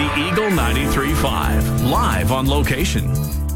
The Eagle 93.5, live on location.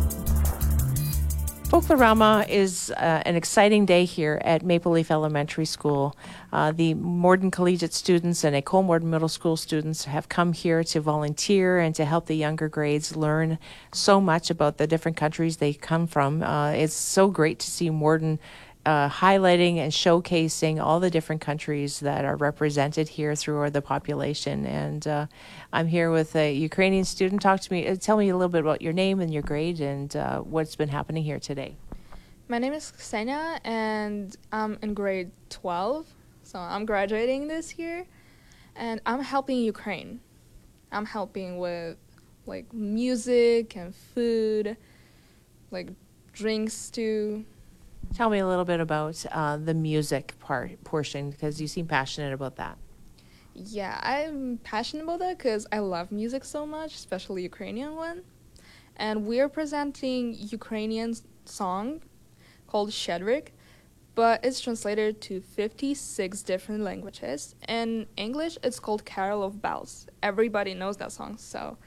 Folklorama is an exciting day here at Maple Leaf Elementary School. The Morden Collegiate students and École Morden Middle School students have come here to volunteer and to help the younger grades learn so much about the different countries they come from. It's so great to see Morden highlighting and showcasing all the different countries that are represented here through the population. And I'm here with a Ukrainian student. Tell me a little bit about your name and your grade and what's been happening here today. My name is Ksenia, and I'm in grade 12, so I'm graduating this year, and I'm helping Ukraine. I'm helping with, like, music and food, like, drinks too. Tell me a little bit about the music portion, because you seem passionate about that. Yeah, I'm passionate about that because I love music so much, especially Ukrainian one. And we're presenting Ukrainian song called Shedrik, but it's translated to 56 different languages. In English, it's called Carol of Bells. Everybody knows that song, so.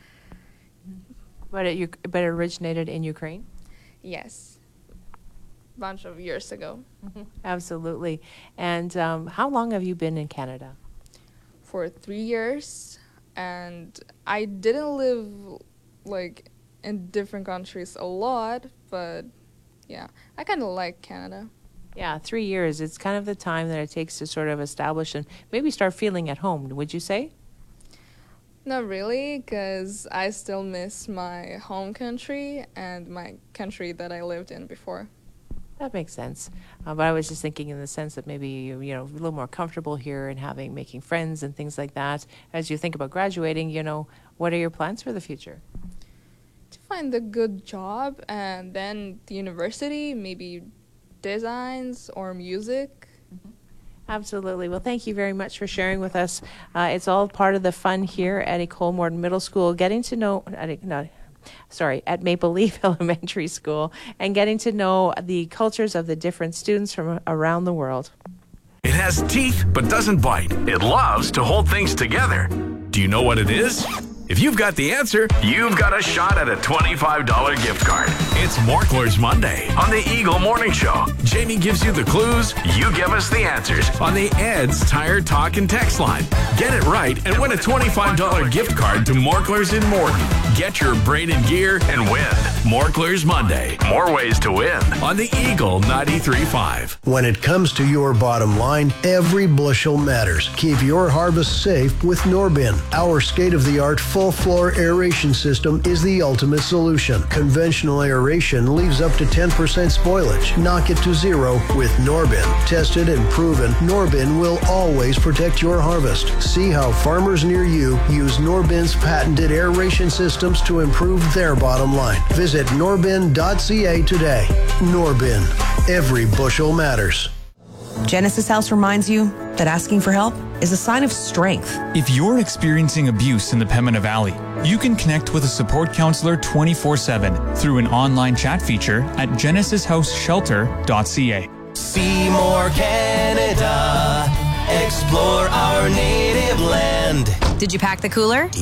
But it originated in Ukraine? Yes. Bunch of years ago. Mm-hmm. Absolutely. And how long have you been in Canada? For 3 years, and I didn't live like in different countries a lot, but yeah, I kind of like Canada. Yeah, 3 years. It's kind of the time that it takes to sort of establish and maybe start feeling at home, would you say? Not really, because I still miss my home country and my country that I lived in before. That makes sense. But I was just thinking in the sense that maybe you know, a little more comfortable here and making friends and things like that. As you think about graduating, you know, what are your plans for the future? To find a good job and then the university, maybe designs or music. Mm-hmm. Absolutely. Well, thank you very much for sharing with us. It's all part of the fun here at École Morden Middle School, at Maple Leaf Elementary School, and getting to know the cultures of the different students from around the world. It has teeth but doesn't bite. It loves to hold things together. Do you know what it is? If you've got the answer, you've got a shot at a $25 gift card. It's Morklers Monday on the Eagle Morning Show. Jamie gives you the clues, you give us the answers on the Ed's Tire Talk and Text line. Get it right and win a $25 gift card to Morklers in Morden. Get your braided gear and win. Morklers Monday. More ways to win on the Eagle 93.5. When it comes to your bottom line, every bushel matters. Keep your harvest safe with Norbin. Our state-of-the-art full-floor aeration system is the ultimate solution. Conventional aeration leaves up to 10% spoilage. Knock it to zero with Norbin. Tested and proven, Norbin will always protect your harvest. See how farmers near you use Norbin's patented aeration systems to improve their bottom line. Visit norbin.ca today. Norbin. Every bushel matters. Genesis House reminds you that asking for help is a sign of strength. If you're experiencing abuse in the Pembina Valley, you can connect with a support counselor 24/7 through an online chat feature at genesishouseshelter.ca. See more Canada. Explore our native land. Did you pack the cooler?